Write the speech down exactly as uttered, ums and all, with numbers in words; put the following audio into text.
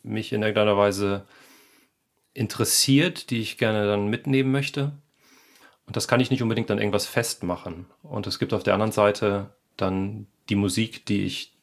mich in irgendeiner Weise interessiert, die ich gerne dann mitnehmen möchte. Und das kann ich nicht unbedingt an irgendwas festmachen. Und es gibt auf der anderen Seite dann die Musik, die ich